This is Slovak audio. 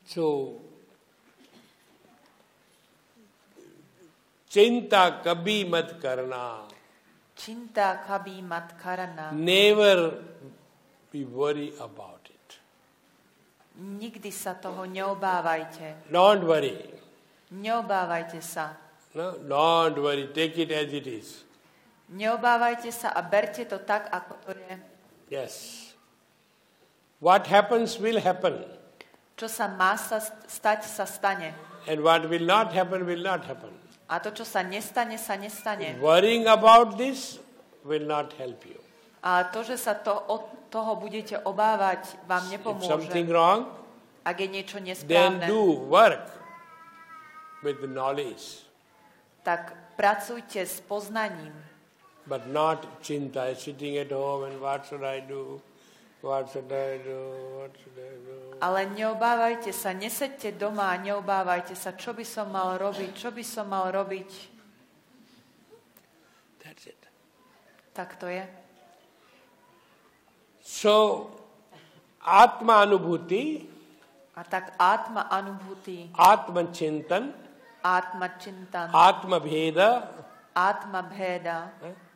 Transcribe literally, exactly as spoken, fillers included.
So, चिंता कभी मत करना. चिंता कभी मत करना. Never be worry about it. Nikdy sa toho neobávajte. Don't worry. Neobávajte sa. No, don't worry. Take it as it is. Neobávajte sa a berte to tak, ako to je. Yes. What happens will happen. Čo sa má sa stať, sa stane. And what will not happen will not happen. A to, čo sa nestane, sa nestane. Worrying about this will not help you. A to, že sa to, od toho budete obávať, vám If nepomôže. something wrong, Ak je niečo then nesprávne, do work with the knowledge. tak pracujte s poznaním. But not chinta, sitting at home and what should I do? What should I do? What should I do? Ale neobávajte sa, nesedte doma a neobávajte sa, čo by som mal robiť, čo by som mal robiť. That's it. Tak to je. So, Atma Anubhuti, A tak Atma Anubhuti, Atma Chintan, Atma Chintan, Atma Bheda, Atma Bheda, eh,